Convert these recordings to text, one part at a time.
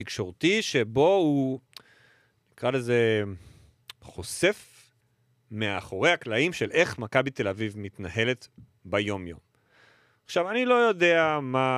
תקשורתי שבו הוא, נקרא לזה, חושף מאחורי הקלעים של איך מכבי תל אביב מתנהלת ביום-יום. עכשיו, אני לא יודע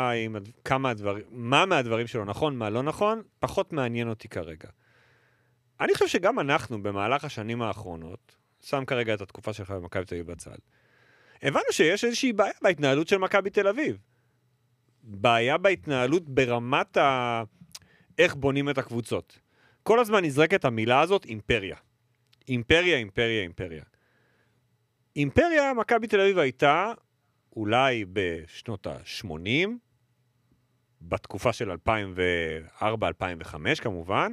מה מהדברים שלו נכון, מה לא נכון, פחות מעניין אותי כרגע. אני חושב שגם אנחנו, במהלך השנים האחרונות, שם כרגע את התקופה שלך במכבי תל אביב בצד, הבנו שיש איזושהי בעיה בהתנהלות של מכבי תל אביב. בעיה בהתנהלות ברמת איך בונים את הקבוצות. כל הזמן נזרקת המילה הזאת, אימפריה. אימפריה, אימפריה, אימפריה. אימפריה, מכבי תל אביב הייתה, אולי בשנות ה-80, בתקופה של 2004-2005 כמובן,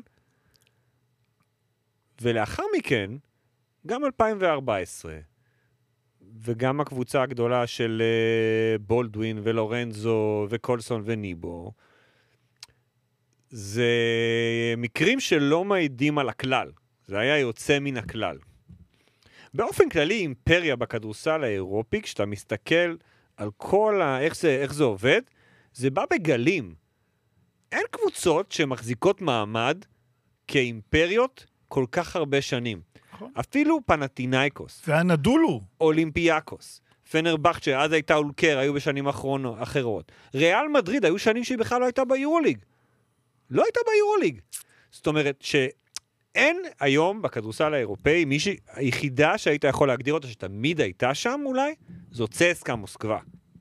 ולאחר מכן, גם 2014, וגם הקבוצה הגדולה של בולדווין ולורנזו וקולסון וניבו, זה מקרים שלא מעידים על הכלל. זה היה יוצא מן הכלל. באופן כללי, אימפריה בכדורסל האירופי, כשאתה מסתכל על כל איך זה עובד, זה בא בגלים. אין קבוצות שמחזיקות מעמד כאימפריות כל כך הרבה שנים. אפילו פנטינאיקוס. והנדולו. אולימפיאקוס. פנרבחצ'ה, אז הייתה אולקר, היו בשנים אחרות. ריאל מדריד, היו שנים שהיא בכלל לא הייתה ביורוליג. לא הייתה ביורוליג. זאת אומרת שאין היום בכדורסל האירופאי, היחידה שהיית יכול להגדיר אותה שתמיד הייתה שם אולי, זו צסקה מוסקבה.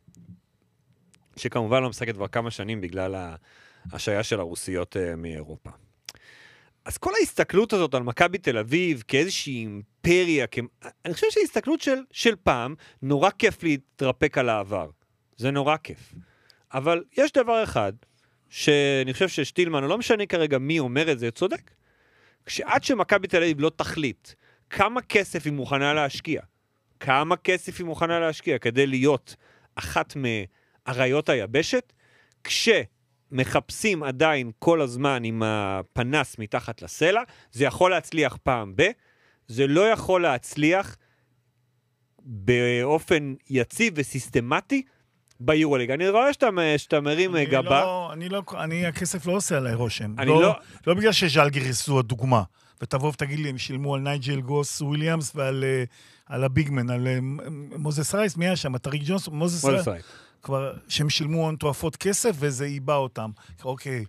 שכמובן לא משחקת כבר כמה שנים בגלל השעיה של הרוסיות מאירופה. אז כל ההסתכלות הזאת על מכבי תל אביב כאיזושהי אימפריה, אני חושב שההסתכלות של פעם, נורא כיף להתרפק על העבר. זה נורא כיף. אבל יש דבר אחד, שאני חושב ששטילמן, לא משנה כרגע מי אומר את זה, צודק. כשעד שמכבי תל אביב לא תחליט כמה כסף היא מוכנה להשקיע, כדי להיות אחת מאריות היבשת, מחפשים עדיין כל הזמן עם הפנס מתחת לסלע, זה יכול להצליח פעם זה לא יכול להצליח באופן יציב וסיסטמטי ביורוליג. אני רואה שאתה מרים גבה. הכסף לא עושה עליי רושם. לא בגלל שז'לגיריס זו הדוגמה, ותבוא ותגיד לי, הם שילמו על נייג'ל גוס וויליאמס ועל הביגמן, על מוזס רייס, מי היה שם? טריק ג'ונס? מוזס רייס. כבר שהם שילמו הון תועפות כסף, וזה ייבא אותם. אוקיי.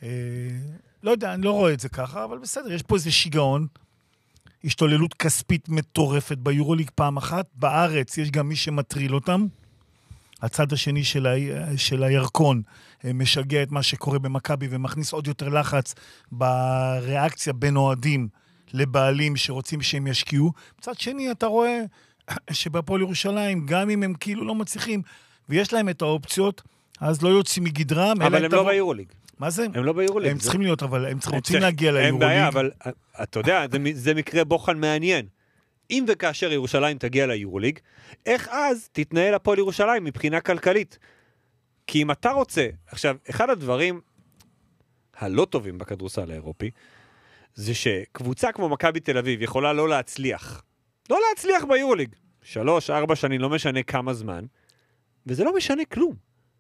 לא יודע, אני לא רואה את זה ככה, אבל בסדר, יש פה איזה שיגעון, השתוללות כספית מטורפת ביורוליג פעם אחת, בארץ יש גם מי שמטריל אותם, הצד השני של הירקון משגע את מה שקורה במכבי, ומכניס עוד יותר לחץ בריאקציה בין אוהדים לבעלים שרוצים שהם ישקיעו. מצד שני אתה רואה שבפועל ירושלים, גם אם הם כאילו לא מצליחים, ויש להם את האופציות, אז לא יוצאים מגדרם. אבל הם לא ביורוליג. מה זה? הם לא ביורוליג. הם צריכים להיות, אבל הם רוצים להגיע ליורוליג. אין בעיה, אבל אתה יודע, זה מקרה בוחן מעניין. אם וכאשר ירושלים תגיע ליורוליג, איך אז תתנהל הפועל ירושלים מבחינה כלכלית? כי אם אתה רוצה, עכשיו, אחד הדברים הלא טובים בכדורסל האירופי, זה שקבוצה כמו מכבי תל אביב יכולה לא להצליח ביורוליג. 3-4 שנים, לא משנה כמה זמן, וזה לא משנה כלום.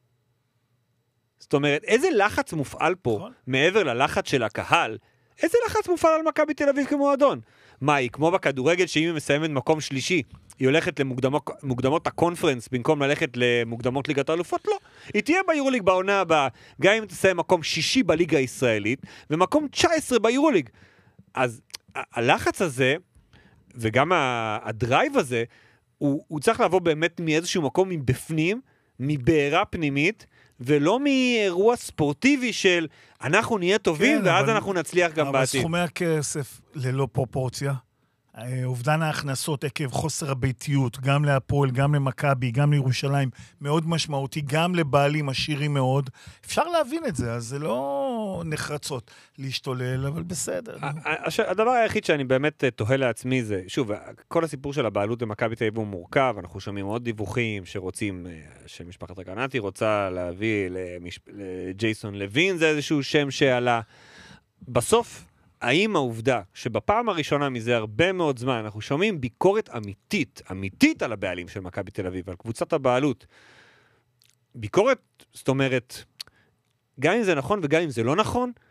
זאת אומרת, איזה לחץ מופעל פה, מעבר ללחץ של הקהל, איזה לחץ מופעל על מכבי תל אביב כמועדון? מה, היא כמו בכדורגל שאם היא מסיימת מקום שלישי, היא הולכת למוקדמות הקונפרנס, במקום ללכת למוקדמות ליגת האלופות? לא. היא תהיה ביורוליג בעונה הבאה, גם אם תסיים מקום 6 בליגה הישראלית, ומקום 19 ביורוליג. אז הלחץ הזה, וגם הדרייב הזה, הוא צריך לבוא באמת מאיזשהו מקום מבפנים, מבעירה פנימית, ולא מאירוע ספורטיבי של אנחנו נהיה טובים, כן, ואז אנחנו נצליח גם בעתיד. אבל סכומי הכסף ללא פרופורציה, אובדן ההכנסות עקב חוסר הביתיות, גם להפועל, גם למכבי, גם לירושלים, מאוד משמעותי, גם לבעלים עשירים מאוד. אפשר להבין את זה, אז זה לא נחרצות להשתולל, אבל בסדר. הדבר היחיד שאני באמת תוהה לעצמי זה, שוב, כל הסיפור של הבעלות במכבי תל אביב הוא מורכב, אנחנו שומעים עוד דיווחים שרוצים, שמשפחת רגנטי רוצה להביא לג'ייסון לוין, זה איזשהו שם שעלה. בסוף, האם העובדה שבפעם הראשונה מזה הרבה מאוד זמן אנחנו שומעים ביקורת אמיתית על הבעלים של מכבי תל אביב, על קבוצת הבעלות. ביקורת, זאת אומרת, גם אם זה נכון וגם אם זה לא נכון,